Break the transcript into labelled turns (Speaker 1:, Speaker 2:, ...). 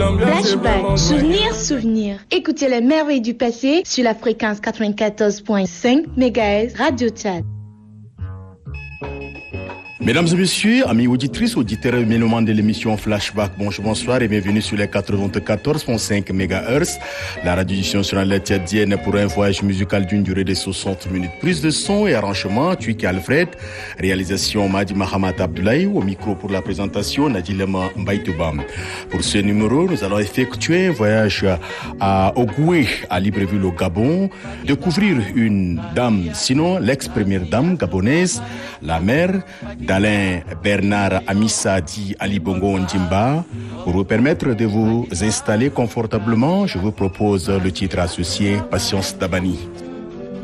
Speaker 1: Flashback, souvenirs. Écoutez les merveilles du passé sur la fréquence 94.5 MHz Radio Tchad.
Speaker 2: Mesdames et messieurs, amis auditrices, auditeurs et mélomanes de l'émission Flashback, bonsoir et bienvenue sur les 94.5 MHz, la radiodiffusion nationale tchadienne pour un voyage musical d'une durée de 60 minutes. Prise de son et arrangement, Tuiki Alfred, réalisation Madi Mahamat Abdoulaye, au micro pour la présentation Nadilema Mbaïtoubam. Pour ce numéro, nous allons effectuer un voyage à Ogoué, à Libreville au Gabon, découvrir une dame, sinon l'ex-première dame gabonaise, la mère d'Alain Bernard Amissa dit Ali Bongo Ndimba. Pour vous permettre de vous installer confortablement, je vous propose le titre associé Patience Dabani.